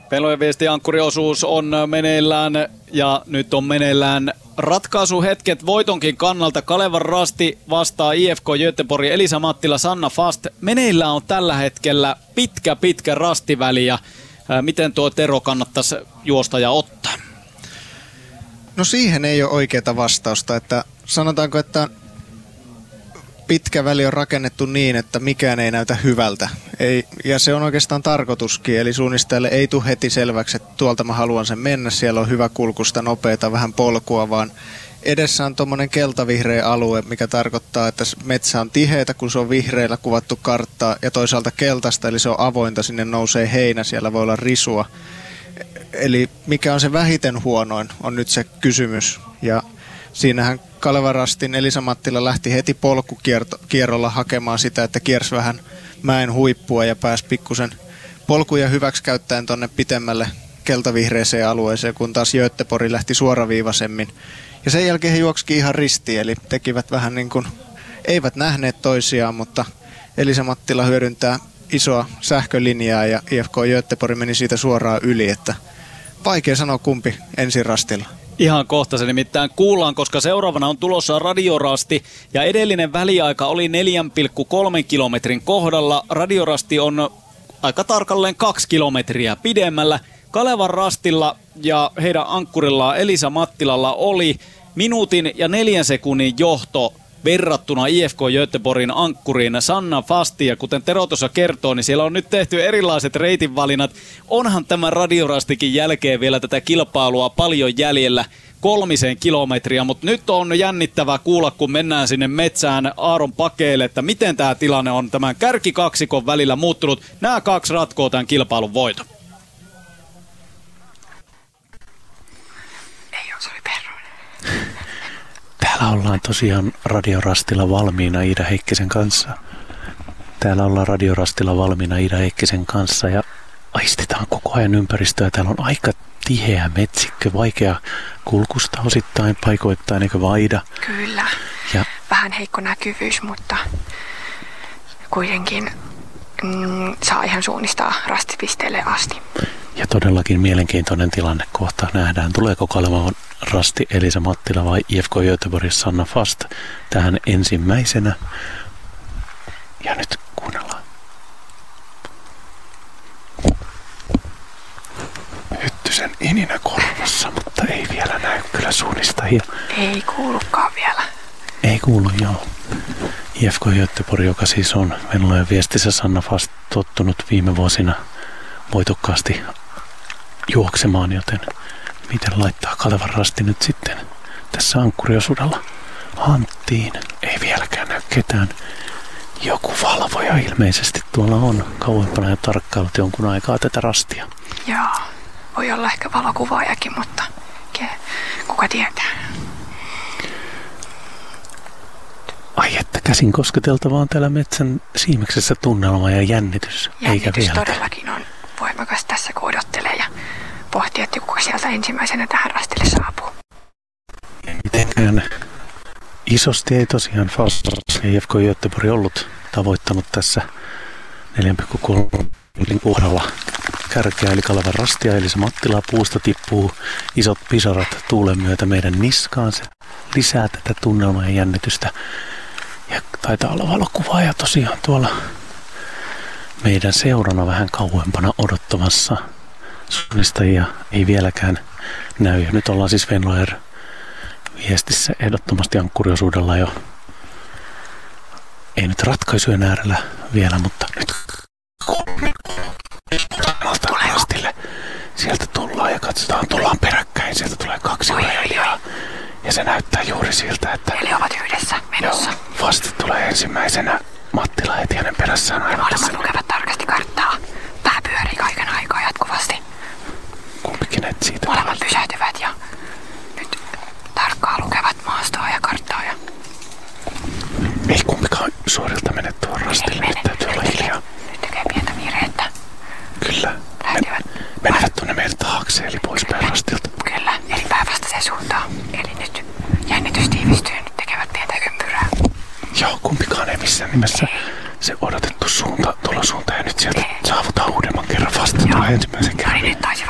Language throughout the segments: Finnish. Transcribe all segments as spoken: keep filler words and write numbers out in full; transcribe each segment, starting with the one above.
Pelojen viesti ankkuriosuus on meneillään ja nyt on meneillään ratkaisuhetket voitonkin kannalta. Kalevan Rasti vastaa I F K Göteborg, Elisa Mattila, Sanna Fast. Meneillään on tällä hetkellä pitkä pitkä rastiväli ja ää, miten tuo Tero kannattaisi juosta ja ottaa? No siihen ei ole oikeaa vastausta, että sanotaanko, että pitkä väli on rakennettu niin, että mikään ei näytä hyvältä. Ei, ja se on oikeastaan tarkoituskin, eli suunnistajalle ei tule heti selväksi, että tuolta mä haluan sen mennä, siellä on hyvä kulkusta, nopeata, vähän polkua, vaan edessä on tuommoinen keltavihreä alue, mikä tarkoittaa, että metsä on tiheitä, kun se on vihreillä kuvattu karttaa, ja toisaalta keltaista, eli se on avointa, sinne nousee heinä, siellä voi olla risua. Eli mikä on se vähiten huonoin, on nyt se kysymys, ja siinähän Kalevan Rastin Elisa Mattila lähti heti polkukierrolla hakemaan sitä, että kiersi vähän mäen huippua ja pääsi pikkusen polkuja hyväksi käyttäen tuonne pitemmälle keltavihreeseen alueeseen, kun taas Göteborg lähti suoraviivaisemmin. Ja sen jälkeen he juoksikin ihan ristiin, eli tekivät vähän niin kuin, eivät nähneet toisiaan, mutta Elisa Mattila hyödyntää isoa sähkölinjaa ja I F K Göteborg meni siitä suoraan yli, että vaikea sanoa kumpi ensin rastilla. Ihan kohta se nimittäin kuullaan, koska seuraavana on tulossa radiorasti ja edellinen väliaika oli neljä pilkku kolme kilometrin kohdalla. Radiorasti on aika tarkalleen kaksi kilometriä pidemmällä. Kalevan Rastilla ja heidän ankkurillaan Elisa Mattilalla oli minuutin ja neljän sekunnin johto verrattuna I F K Göteborgin ankkuriin Sanna Fastiin. Ja kuten Tero tuossa kertoo, niin siellä on nyt tehty erilaiset reitinvalinnat. Onhan tämän radiorastikin jälkeen vielä tätä kilpailua paljon jäljellä, kolmisen kilometriä, mutta nyt on jännittävää kuulla, kun mennään sinne metsään Aaron pakeille, että miten tämä tilanne on tämän kärkikaksikon välillä muuttunut. Nämä kaksi ratkoo tämän kilpailun voiton. Ei ole, se oli Perronen. Täällä ollaan tosiaan radiorastilla valmiina Iida Heikkisen kanssa. Täällä ollaan radiorastilla valmiina Iida Heikkisen kanssa ja aistitaan koko ajan ympäristöä. Täällä on aika tiheä metsikkö, vaikea kulkusta osittain, paikoittain, eikö Vaida? Kyllä. Ja vähän heikko näkyvyys, mutta kuitenkin mm, saa ihan suunnistaa rastipisteelle asti. Ja todellakin mielenkiintoinen tilanne kohta nähdään. Tuleeko Kalevan Rasti Elisa Mattila vai I F K Göteborg Sanna Fast tähän ensimmäisenä? Ja nyt kuunnellaan. Hyttysen ininä korvassa, mutta ei vielä näy kyllä suunnistajia. Ei kuulukaan vielä. Ei kuulu, joo. I F K Göteborg, joka siis on Venlojen viestissä Sanna Fast tottunut viime vuosina voitokkaasti juoksemaan, joten miten laittaa Kalevan Rasti nyt sitten tässä ankkuriosuudella hanttiin? Ei vieläkään näy ketään. Joku valvoja ilmeisesti tuolla on kauempana ja tarkkailut jonkun aikaa tätä rastia. Joo, voi olla ehkä valokuvaajakin, mutta kuka tietää. Ai että käsin kosketeltavaa on täällä metsän siimeksessä tunnelma ja jännitys. Jännitys eikä todellakin on voimakas tässä, kun odottelee ja pohtii, että kuka sieltä ensimmäisenä tähän rastille saapuu. Mitenkään isosti ei tosiaan Fast I F K Göteborg ollut tavoittanut tässä neljä pilkku kolme kohdalla kärkeä, eli Kalevan Rastia, eli se Mattila puusta tippuu isot pisarat tuulen myötä meidän niskaan. Se lisää tätä tunnelmaa ja jännitystä. Ja taitaa olla valokuvaaja tosiaan tuolla meidän seurana vähän kauempana odottamassa. Suunnistajia ei vieläkään näy. Ja nyt ollaan siis Venlojer viestissä ehdottomasti ankkuriosuudella jo. Ei nyt ratkaisujen äärellä vielä, mutta nyt rastille. Sieltä tullaan ja katsotaan, tullaan peräkkäin. Sieltä tulee kaksi urheilijaa. Ja se näyttää juuri siltä, että eli ovat yhdessä menossa. Vasta tulee ensimmäisenä Mattila heti hänen perässään aivan. Ja molemmat lukevat tarkasti karttaa. Pää pyörii kaiken aikaa jatkuvasti. Kumpikin etsii tätä. Molemmat pysähtyvät ja nyt tarkkaan lukevat maastoa ja karttaa. Ja ei kumpikaan suorilta mene tuon rastille. Nyt täytyy olla hiljaa. Nyt tekee pientä viireettä. Kyllä. Men, menevät tuonne meidän taakse, eli poispäin rastilta. Kyllä, eli päinvastaiseen suuntaan. Eli nyt jännitys tiivistyy, nyt tekevät pientä ympyrää. Joo, kumpikaan ei missään nimessä se odotettu suunta, tulosuunta, ja nyt sieltä ei saavutaan uudemman kerran vasta. Tulee ensimmäisen kerran. No niin, nyt taisi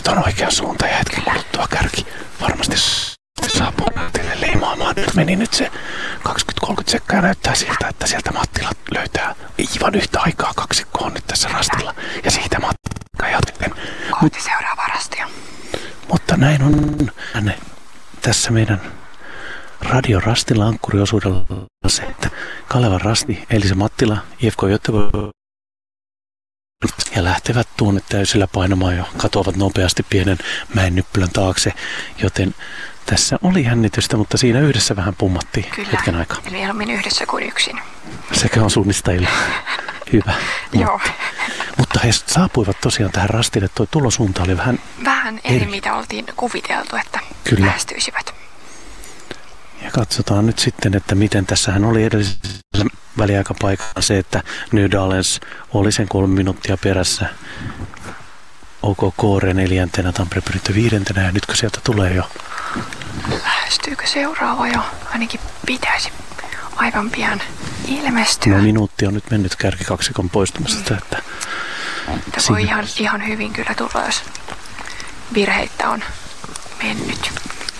nyt on oikea suunta ja hetken kuluttua kärki varmasti saapuu Mattille leimaamaan. Meni nyt se kaksikymmentä kolmekymmentä sekkaa ja näyttää siltä, että sieltä Mattila löytää aivan yhtä aikaa kaksikko on nyt tässä rastilla. Ja siitä Mattila jatken. Kohti seuraavaa rastia. Mutta näin on ne, tässä meidän radiorastilla ankkuriosuudella se, että Kalevan rasti, eli se Mattila, I F K Göteborg ja lähtevät tuonne täysillä painamaan jo, katoavat nopeasti pienen mäennyppylän taakse, joten tässä oli jännitystä, mutta siinä yhdessä vähän pummattiin Kyllä. hetken aikaa. Eli mieluummin yhdessä kuin yksin. Sekä on suunnistajilla. Hyvä. Joo. Mutta he saapuivat tosiaan tähän rastille. Tuo tulosuunta oli vähän Vähän eri, eri. mitä oltiin kuviteltu, että Kyllä. lähestyisivät. Ja katsotaan nyt sitten, että miten tässähän oli edellisellä väliaikapaikalla se, että Nydalens oli sen kolme minuuttia perässä. OK Koore neljäntenä, Tampere Pyrintö viidentenä ja nytkö sieltä tulee jo? Lähestyykö seuraava jo? Ainakin pitäisi aivan pian ilmestyä. No minuutti on nyt mennyt kärkikaksikon poistumisesta, mm. että Että voi ihan, ihan hyvin kyllä tulla, jos virheitä on mennyt.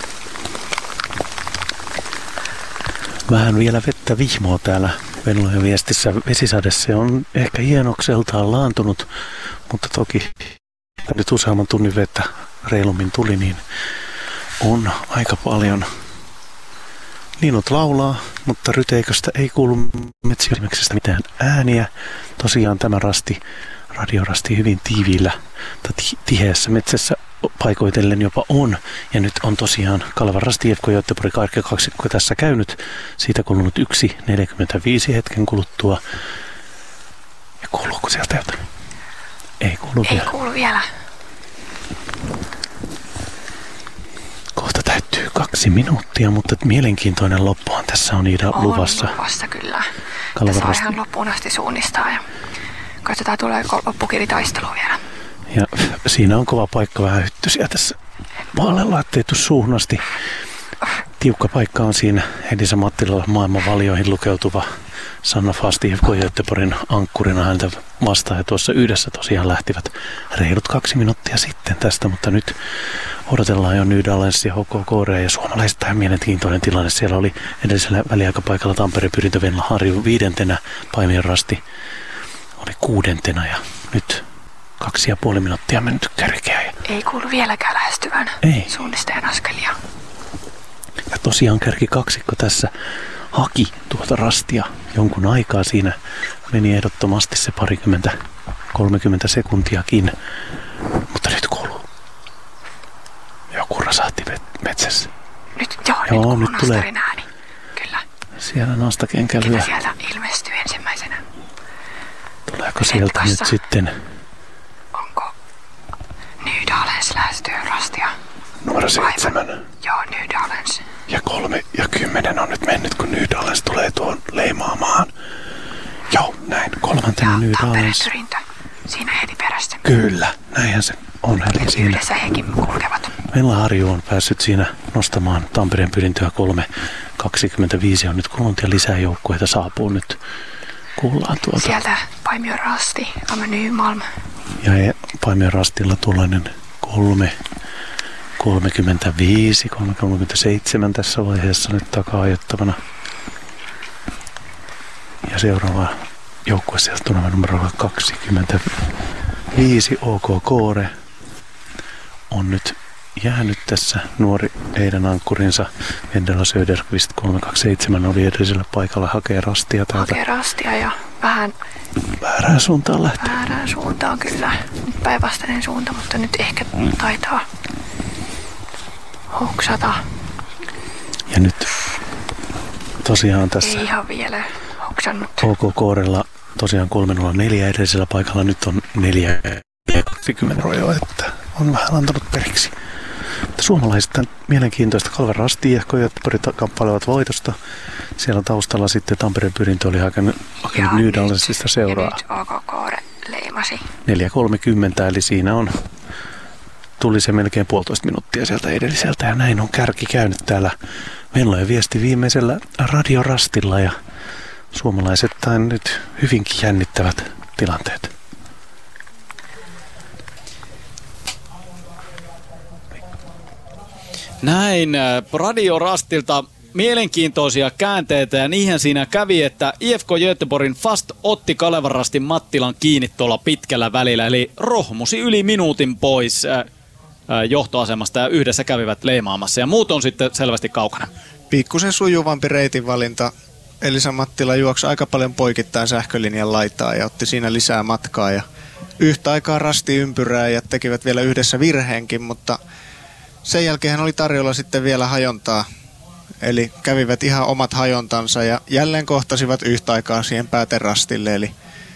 Vähän vielä vettä vihmoa täällä Venlojen viestissä. Vesisade se on ehkä hienokseltaan laantunut, mutta toki nyt useamman tunnin vettä reilummin tuli, niin on aika paljon. Linnut laulaa, mutta ryteiköstä ei kuulu metsäilmeksestä mitään ääniä. Tosiaan tämä rasti, radiorasti hyvin tiiviillä tai tiheässä metsässä paikoitellen jopa on. Ja nyt on tosiaan Kalevan rasti I F K Göteborg kaksikko tässä käynyt. Siitä kulunut yksi neljäkymmentäviisi hetken kuluttua. Ja kuuluuko sieltä jotain? Ei kuulu Ei vielä. kuulu vielä. Kohta täyttyy kaksi minuuttia, mutta mielenkiintoinen loppuhan tässä on Iida On luvassa. luvassa kyllä. Kalevan Tässä saa rasti. ihan loppuun asti suunnistaa ja katsotaan tuleeko loppukiritaistelu vielä. Ja siinä on kova paikka vähän hyttysiä tässä vaalella, ettei tuu suuhun asti. Tiukka paikka on siinä Elisa Mattilalla maailman valioihin lukeutuva Sanna Fast I F K Göteborgin ankkurina häntä vastaan. Ja tuossa yhdessä tosiaan lähtivät reilut kaksi minuuttia sitten tästä, mutta nyt odotellaan jo Nydalens ja H K Korea ja suomalaiset tähän mielenkiintoinen tilanne. Siellä oli edellisellä väliaikapaikalla Tampere Pyrintö Venla Harju viidentenä, Paimion rasti oli kuudentena ja nyt kaksi ja puoli minuuttia mennyt kärkeä. Ja Ei kuulu vieläkään lähestyvän Ei. suunnistajan askelia. Ja tosiaan kärki kaksikko tässä haki tuota rastia jonkun aikaa. Siinä meni ehdottomasti se parikymmentä, kolmekymmentä sekuntiakin. Mutta nyt kuuluu joku rasahti metsässä. Nyt, joo, Joo, nyt nyt kuuluu tulee. nastarin ääni. Kyllä. Siellä nastakenkä lyö. Ketä sieltä ilmestyy ensimmäisenä? Tuleeko sieltä nyt Retkassa. sitten Onko Nydalens lähestyy rastia? numero seitsemän? Joo, Nydalens. Ja kolme ja kymmenen on nyt mennyt, kun Nydalens tulee tuon leimaamaan. Joo, näin. Kolmantena Ja Tampereen Nydalens. Pyrintö siinä heti perässä. Kyllä, näinhän se on. Eli siinä Yhdessä hekin kulkevat. Venla Harju on päässyt siinä nostamaan Tampereen Pyrintöä kolme kaksikymmentäviisi on nyt kulunut ja lisää joukkueita saapuu nyt. Kuullaan tuolta. Sieltä Paimion rasti, Amma Nymalm. Ja Paimion rastilla tuollainen kolme kolmekymmentäviisi, kolme kolmekymmentäseitsemän tässä vaiheessa nyt takaa ajettavana. Ja seuraava joukkue sieltä tuleva numero kaksikymmentäviisi OK Koore on nyt jäänyt tässä. Nuori heidän ankkurinsa Vendela Söderqvist kolme kaksikymmentäseitsemän oli edellisellä paikalla hakee rastia täältä. Hakee rastia ja vähän Väärään suuntaan lähtee. väärään suuntaan kyllä. Nyt päinvastainen suunta, mutta nyt ehkä taitaa hoksata. Ja nyt tosiaan tässä Ei ihan vielä hoksannut. OK Koorella tosiaan kolme nolla neljä edellisellä paikalla. Nyt on neljä kaksikymmentä rojoa, että on vähän antanut periksi. Mutta suomalaiset mielenkiintoista. Kalevan rasti I F K Göteborg kamppailevat voitosta. Siellä taustalla sitten Tampereen Pyrintö oli hakenut, hakenut Nydalensista seuraa. Ja nyt OK Koore leimasi. neljä kolmekymmentä, eli siinä on, tuli se melkein puolitoista minuuttia sieltä edelliseltä. Ja näin on kärki käynyt täällä Venlojen viesti viimeisellä radiorastilla. Ja suomalaiset tain nyt hyvinkin jännittävät tilanteet. Näin Radio Rastilta mielenkiintoisia käänteitä ja niinhän siinä kävi, että I F K Göteborgin Fast otti Kalevan Rastin Mattilan kiinni tuolla pitkällä välillä, eli rohmusi yli minuutin pois johtoasemasta ja yhdessä kävivät leimaamassa ja muut on sitten selvästi kaukana. Pikkusen sujuvampi reitinvalinta. Elisa Mattila juoksi aika paljon poikittain sähkölinjan laitaa ja otti siinä lisää matkaa ja yhtä aikaa rasti ympyrää ja tekivät vielä yhdessä virheenkin, mutta sen jälkeen hän oli tarjolla sitten vielä hajontaa. Eli kävivät ihan omat hajontansa ja jälleen kohtasivat yhtä aikaa siihen pääterastille. Eli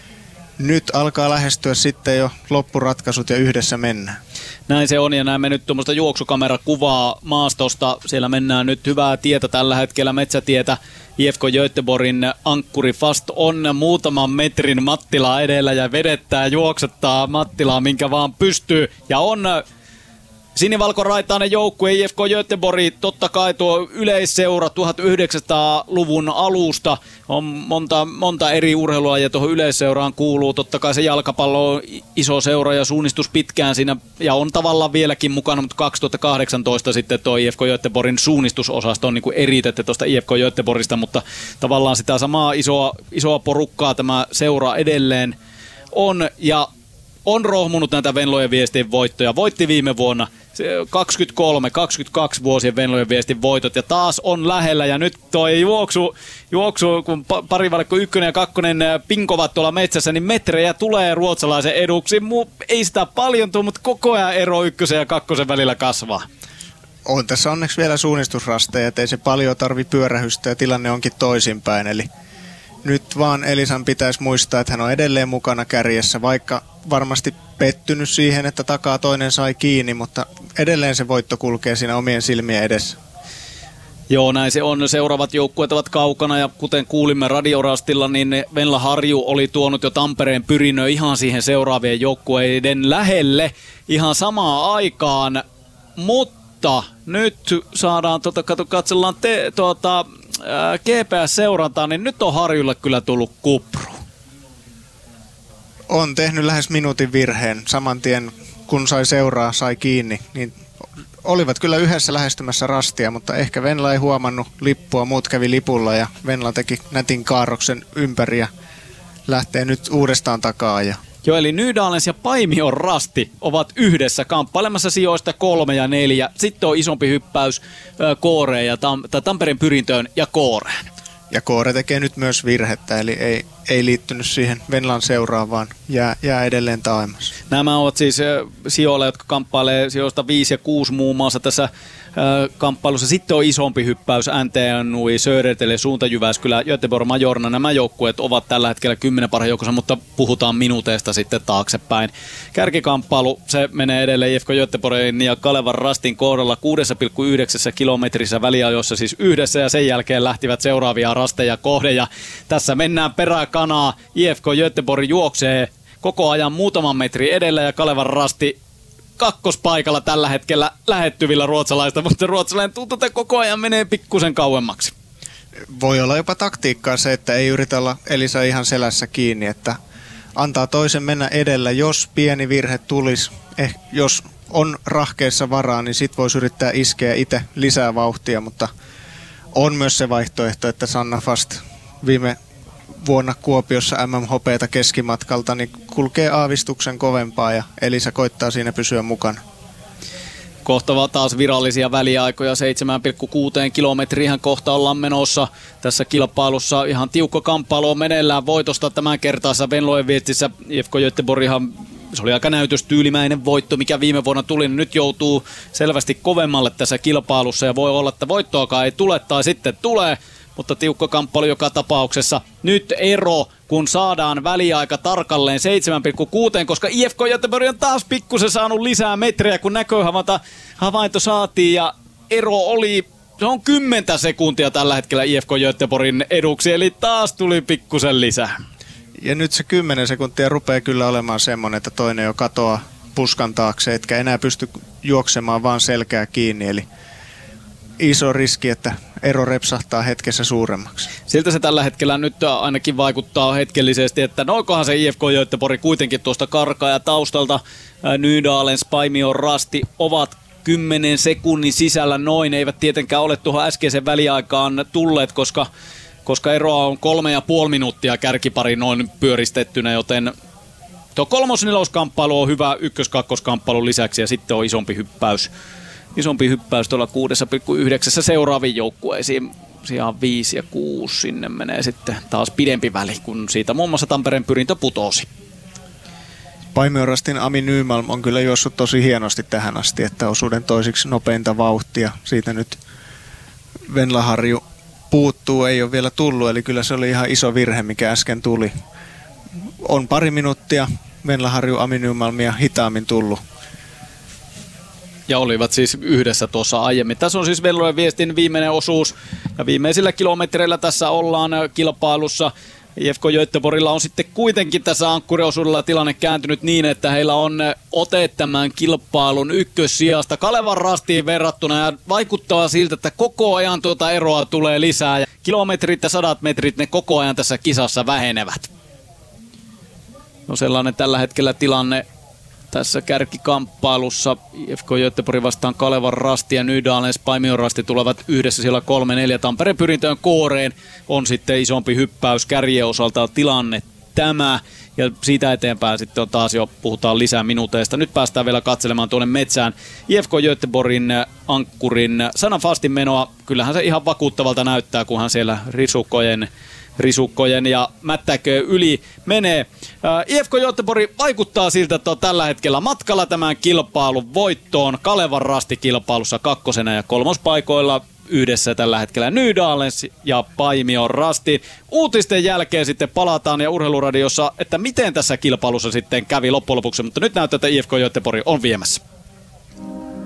nyt alkaa lähestyä sitten jo loppuratkaisut ja yhdessä mennään. Näin se on ja näemme nyt tuommoista juoksukamerakuvaa maastosta. Siellä mennään nyt hyvää tietä tällä hetkellä, metsätietä. I F K Göteborgin ankkuri Fast on muutaman metrin Mattilaa edellä ja vedettää, juoksettaa Mattilaa minkä vaan pystyy. Ja on sinivalkoraitainen joukkue I F K Göteborg, totta kai tuo yleisseura tuhatyhdeksänsataaluvun alusta on monta, monta eri urheilua ja tuohon yleisseuraan kuuluu totta kai se jalkapallo on iso seura ja suunnistus pitkään siinä ja on tavallaan vieläkin mukana, mutta kaksituhattakahdeksantoista sitten tuo I F K Göteborgin suunnistusosasto on niin kuin eritetty tuosta I F K Göteborgista, mutta tavallaan sitä samaa isoa, isoa porukkaa tämä seura edelleen on ja on rohmunut näitä Venlojen viestin voittoja. Voitti viime vuonna kaksikymmentäkolme kaksikymmentäkaksi vuosien Venlojen viestin voitot ja taas on lähellä. Ja nyt toi juoksu, juoksu kun parivalkko ykkönen ja kakkonen pinkovat tuolla metsässä, niin metrejä tulee ruotsalaisen eduksi. Mu, ei sitä paljon tule, mutta koko ajan ero ykkösen ja kakkosen välillä kasvaa. On tässä onneksi vielä suunnistusrasteja, ettei se paljon tarvi pyörähystä ja tilanne onkin toisinpäin. Eli nyt vaan Elisan pitäisi muistaa, että hän on edelleen mukana kärjessä, vaikka varmasti pettynyt siihen, että takaa toinen sai kiinni, mutta edelleen se voitto kulkee siinä omien silmien edessä. Joo, näin se on. Seuraavat joukkueet ovat kaukana ja kuten kuulimme Radiorastilla, niin Venla Harju oli tuonut jo Tampereen Pyrinö ihan siihen seuraavien joukkueiden lähelle ihan samaan aikaan, mutta nyt saadaan, tuota, katsellaan te, tuota, G P S-seurantaa, niin nyt on Harjulle kyllä tullut kupru. On tehnyt lähes minuutin virheen saman tien, kun sai seuraa, sai kiinni, niin olivat kyllä yhdessä lähestymässä rastia, mutta ehkä Venla ei huomannut lippua, muut kävi lipulla ja Venla teki nätin kaarroksen ympäri ja lähtee nyt uudestaan takaa. Ja Joo, eli Nydalens ja Paimion Rasti ovat yhdessä kamppailemassa sijoista kolme ja neljä. Sitten on isompi hyppäys Kooreen ja Tam- Tampereen Pyrintöön ja Kooreen. Ja Koore tekee nyt myös virhettä, eli ei, ei liittynyt siihen Venlan seuraan, vaan jää, jää edelleen taaemmas. Nämä ovat siis sijoilla, jotka kamppailee sijoista viisi ja kuusi muun muassa tässä kamppailussa. Sitten on isompi hyppäys N T N U I, Södertälje, Suunta Jyväskylä, Göteborg, Majorna. Nämä joukkueet ovat tällä hetkellä kymmenen parhaan joukossa, mutta puhutaan minuuteista sitten taaksepäin. Kärkikamppailu, se menee edelleen I F K Göteborgin ja Kalevan Rastin kohdalla kuusi pilkku yhdeksän kilometrissä väliajossa siis yhdessä ja sen jälkeen lähtivät seuraavia rasteja kohden. Ja tässä mennään peräkanaa. I F K Göteborg juoksee koko ajan muutaman metrin edellä ja Kalevan Rasti kakkospaikalla tällä hetkellä lähettyvillä ruotsalaista, mutta ruotsalainen tuntuu, että koko ajan menee pikkusen kauemmaksi. Voi olla jopa taktiikkaa se, että ei yritä olla Elisa ihan selässä kiinni, että antaa toisen mennä edellä, jos pieni virhe tulisi, eh, jos on rahkeessa varaa, niin sit voisi yrittää iskeä itse lisää vauhtia, mutta on myös se vaihtoehto, että Sanna Fast viime vuonna Kuopiossa M M Hopeata keskimatkalta, niin kulkee aavistuksen kovempaa ja Elisa koittaa siinä pysyä mukana. Kohta taas virallisia väliaikoja, seitsemän pilkku kuusi kilometriä kohta ollaan menossa tässä kilpailussa. Ihan tiukka kamppailu on meneillään voitosta tämän kertaassa Venlojen viestissä. I F K Göteborghan, se oli aika näytöstyylimäinen voitto, mikä viime vuonna tuli. Nyt joutuu selvästi kovemmalle tässä kilpailussa ja voi olla, että voittoakaan ei tule tai sitten tulee. Mutta tiukka kamppailu joka tapauksessa. Nyt ero, kun saadaan väliaika tarkalleen seitsemän pilkku kuusi, koska I F K Göteborg on taas pikkusen saanut lisää metrejä, kun näköhavainto havainto saatiin. Ja ero oli, se on kymmentä sekuntia tällä hetkellä I F K Göteborgin eduksi, eli taas tuli pikkusen lisää. Ja nyt se kymmenen sekuntia rupeaa kyllä olemaan semmoinen, että toinen jo katoaa puskan taakse, etkä enää pysty juoksemaan vaan selkää kiinni, eli iso riski, että ero repsahtaa hetkessä suuremmaksi. Siltä se tällä hetkellä nyt ainakin vaikuttaa hetkellisesti, että noikohan se I F K Göteborg kuitenkin tuosta karkaa ja taustalta Nydalens, Paimion Rasti ovat kymmenen sekunnin sisällä noin. Eivät tietenkään ole tuohon äskeisen väliaikaan tulleet, koska, koska eroa on kolme ja puoli minuuttia kärkipari noin pyöristettynä, joten tuo kolmos-neloskamppailu on hyvä ykkös-kakkoskamppailun lisäksi ja sitten on isompi hyppäys. Isompi hyppäys tuolla kuusi pilkku yhdeksän seuraaviin joukkueisiin. Siellä viisi ja kuusi sinne menee sitten taas pidempi väli, kun siitä muun muassa Tampereen Pyrintö putosi. Paimiorastin Ami Nymalm on kyllä juossut tosi hienosti tähän asti, että osuuden toisiksi nopeinta vauhtia. Siitä nyt Venlaharju puuttuu, ei ole vielä tullut, eli kyllä se oli ihan iso virhe, mikä äsken tuli. On pari minuuttia Venlaharju Ami Nymalmia hitaammin tullut. Ja olivat siis yhdessä tuossa aiemmin. Tässä on siis Venlojen viestin viimeinen osuus ja viimeisillä kilometreillä tässä ollaan kilpailussa. I F K Göteborgilla on sitten kuitenkin tässä ankkuriosuudella tilanne kääntynyt niin, että heillä on ote tämän kilpailun ykkössijasta Kalevan Rastiin verrattuna ja vaikuttaa siltä, että koko ajan tuota eroa tulee lisää ja kilometrit ja sadat metrit ne koko ajan tässä kisassa vähenevät. No sellainen tällä hetkellä tilanne tässä kärkikamppailussa. I F K Göteborg vastaan Kalevan Rasti ja Nydalens Paimion Rasti tulevat yhdessä siellä kolme neljä. Tampereen Pyrintöön Kooreen on sitten isompi hyppäys kärjen osalta tilanne tämä. Ja siitä eteenpäin sitten on taas jo puhutaan lisää minuuteista. Nyt päästään vielä katselemaan tuonne metsään I F K Göteborgin ankkurin Sanna Fastin menoa. Kyllähän se ihan vakuuttavalta näyttää, kunhan siellä risukkojen risukkojen ja mättäköön yli menee. I F K Göteborg vaikuttaa siltä, että on tällä hetkellä matkalla tämän kilpailun voittoon. Kalevan Rasti kilpailussa kakkosena ja kolmospaikoilla yhdessä tällä hetkellä Nydalens ja Paimion Rasti. Uutisten jälkeen sitten palataan ja Urheiluradiossa, että miten tässä kilpailussa sitten kävi loppujen lopuksi, mutta nyt näyttää, että I F K Göteborg on viemässä.